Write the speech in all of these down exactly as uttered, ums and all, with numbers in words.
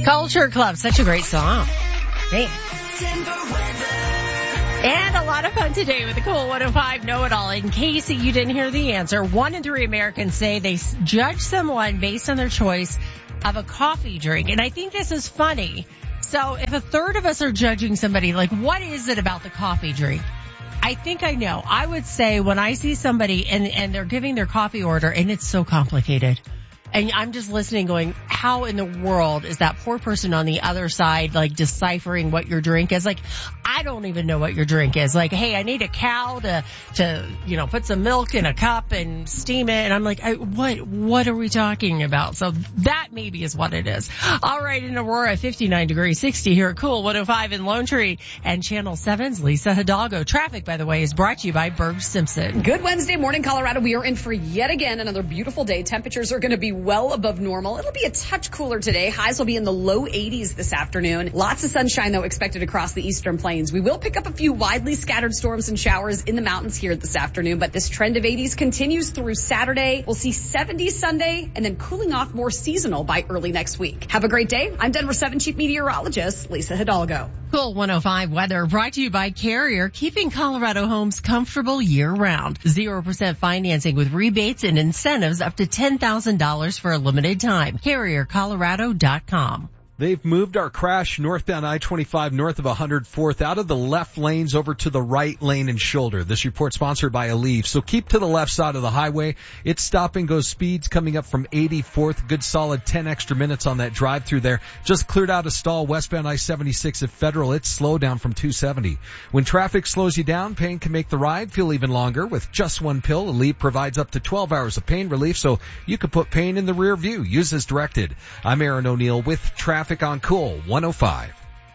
Culture Club, such a great song. Man. And a lot of fun today with the Cool one oh five Know-It-All. In case you didn't hear the answer, one in three Americans say they judge someone based on their choice of a coffee drink. And I think this is funny. So if a third of us are judging somebody, like, what is it about the coffee drink? I think I know. I would say when I see somebody and, and they're giving their coffee order and it's so complicated. And I'm just listening going, how in the world is that poor person on the other side, like, deciphering what your drink is? Like, I don't even know what your drink is. Like, hey, I need a cow to, to, you know, put some milk in a cup and steam it. And I'm like, I, what, what are we talking about? So that maybe is what it is. All right. In Aurora, fifty-nine degrees, sixty here at Cool one oh five in Lone Tree, and Channel seven's Lisa Hidalgo. Traffic, by the way, is brought to you by Berg Simpson. Good Wednesday morning, Colorado. We are in for yet again another beautiful day. Temperatures are going to be well above normal. It'll be a touch cooler today. Highs will be in the low eighties this afternoon. Lots of sunshine, though, expected across the eastern plains. We will pick up a few widely scattered storms and showers in the mountains here this afternoon, but this trend of eighties continues through Saturday. We'll see seventies Sunday and then cooling off more seasonal by early next week. Have a great day. I'm Denver seven Chief Meteorologist Lisa Hidalgo. Cool one oh five weather brought to you by Carrier, keeping Colorado homes comfortable year-round. zero percent financing with rebates and incentives up to ten thousand dollars for a limited time. Carrier Colorado dot com. They've moved our crash northbound I twenty-five north of one hundred fourth out of the left lanes over to the right lane and shoulder. This report sponsored by Aleve. So keep to the left side of the highway. It's stop and go speeds coming up from eighty-fourth. Good solid ten extra minutes on that drive through there. Just cleared out a stall westbound I seventy-six at Federal. It's slowed down from two seventy. When traffic slows you down, pain can make the ride feel even longer. With just one pill, Aleve provides up to twelve hours of pain relief, so you can put pain in the rear view. Use as directed. I'm Aaron O'Neill with traffic on Cool one oh five.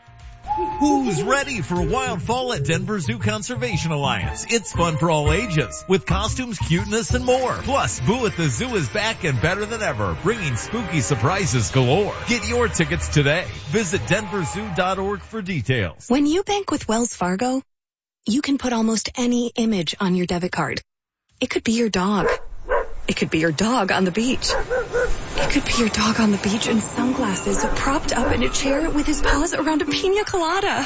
Who's ready for a wild fall at Denver Zoo Conservation Alliance? It's fun for all ages, with costumes, cuteness, and more. Plus, Boo at the Zoo is back and better than ever, bringing spooky surprises galore. Get your tickets today. Visit denver zoo dot org for details. When you bank with Wells Fargo, you can put almost any image on your debit card. It could be your dog. It could be your dog on the beach. It could be your dog on the beach in sunglasses, propped up in a chair with his paws around a pina colada.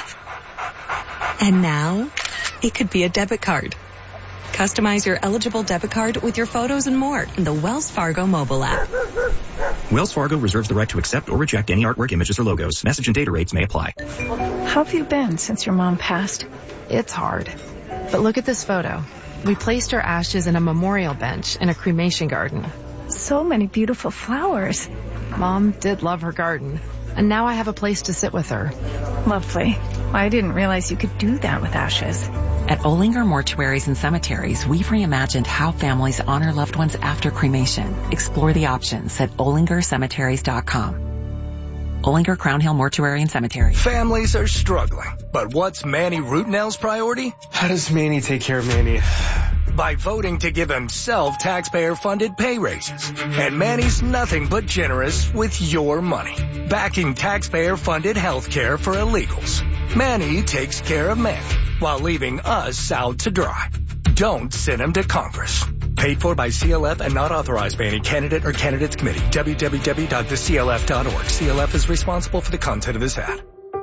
And now, it could be a debit card. Customize your eligible debit card with your photos and more in the Wells Fargo mobile app. Wells Fargo reserves the right to accept or reject any artwork, images, or logos. Message and data rates may apply. How have you been since your mom passed? It's hard. But look at this photo. We placed her ashes in a memorial bench in a cremation garden. So many beautiful flowers. Mom did love her garden, and now I have a place to sit with her. Lovely. I didn't realize you could do that with ashes. At Olinger Mortuaries and Cemeteries, we've reimagined how families honor loved ones after cremation. Explore the options at olinger cemeteries dot com. Olinger Crown Hill Mortuary and Cemetery. Families are struggling, but what's Manny Rootnell's priority? How does Manny take care of Manny? By voting to give himself taxpayer-funded pay raises. And Manny's nothing but generous with your money. Backing taxpayer-funded health care for illegals. Manny takes care of Manny while leaving us out to dry. Don't send him to Congress. Paid for by C L F and not authorized by any candidate or candidates committee. w w w dot the c l f dot org. C L F is responsible for the content of this ad.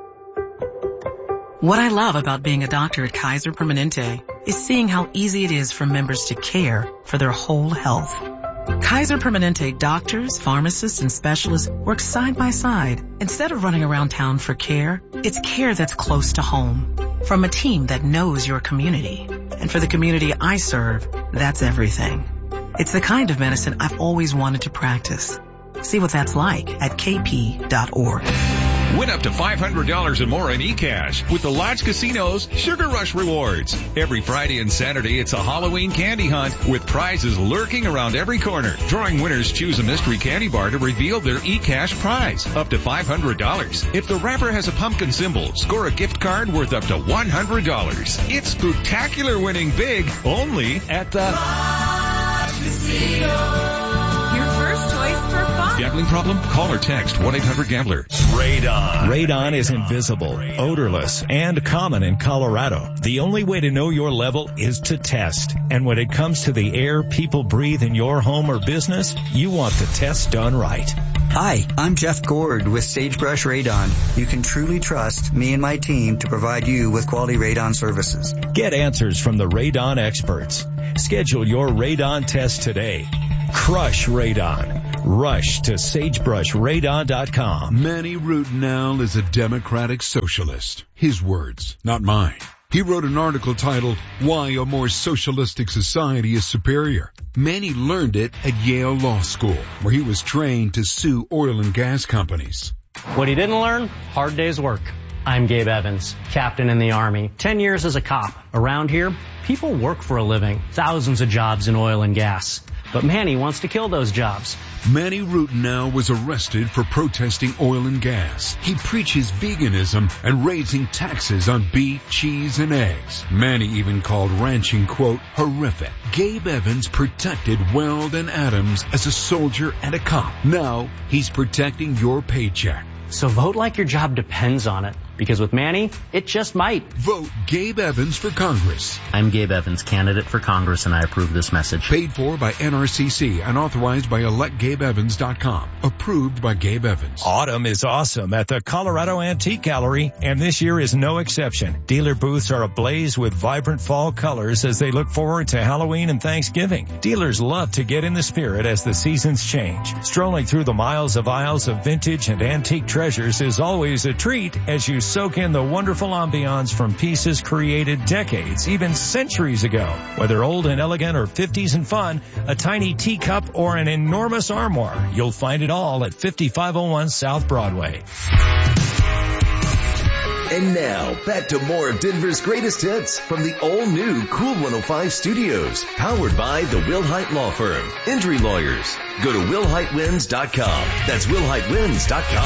What I love about being a doctor at Kaiser Permanente is seeing how easy it is for members to care for their whole health. Kaiser Permanente doctors, pharmacists, and specialists work side by side. Instead of running around town for care, it's care that's close to home. From a team that knows your community. And for the community I serve, that's everything. It's the kind of medicine I've always wanted to practice. See what that's like at k p dot org. Win up to five hundred dollars and more in eCash with the Lodge Casino's Sugar Rush Rewards. Every Friday and Saturday, it's a Halloween candy hunt with prizes lurking around every corner. Drawing winners choose a mystery candy bar to reveal their eCash prize, up to five hundred dollars. If the wrapper has a pumpkin symbol, score a gift card worth up to one hundred dollars. It's spectacular winning big, only at the Lodge Casino. Gambling problem? Call or text one eight hundred gambler. Radon. Radon is invisible, odorless, and common in Colorado. The only way to know your level is to test. And when it comes to the air people breathe in your home or business, you want the test done right. Hi, I'm Jeff Gord with Sagebrush Radon. You can truly trust me and my team to provide you with quality radon services. Get answers from the radon experts. Schedule your radon test today. Crush radon. Rush to sagebrush radon dot com. Manny Routenel is a democratic socialist. His words, not mine. He wrote an article titled, Why a More Socialistic Society is Superior. Manny learned it at Yale Law School, where he was trained to sue oil and gas companies. What he didn't learn? Hard day's work. I'm Gabe Evans, captain in the Army. Ten years as a cop. Around here, people work for a living. Thousands of jobs in oil and gas. But Manny wants to kill those jobs. Manny Routenel was arrested for protesting oil and gas. He preaches veganism and raising taxes on beef, cheese, and eggs. Manny even called ranching, quote, horrific. Gabe Evans protected Weld and Adams as a soldier and a cop. Now he's protecting your paycheck. So vote like your job depends on it. Because with Manny, it just might. Vote Gabe Evans for Congress. I'm Gabe Evans, candidate for Congress, and I approve this message. Paid for by N R C C and authorized by elect gabe evans dot com. Approved by Gabe Evans. Autumn is awesome at the Colorado Antique Gallery, and this year is no exception. Dealer booths are ablaze with vibrant fall colors as they look forward to Halloween and Thanksgiving. Dealers love to get in the spirit as the seasons change. Strolling through the miles of aisles of vintage and antique treasures is always a treat as you soak in the wonderful ambiance from pieces created decades, even centuries ago. Whether old and elegant or fifties and fun, a tiny teacup or an enormous armoire, you'll find it all at fifty-five oh one South Broadway. And now, back to more of Denver's greatest hits from the all-new Cool one oh five Studios, powered by the Will Hite Law Firm. Injury lawyers. Go to will hite wins dot com. That's will hite wins dot com.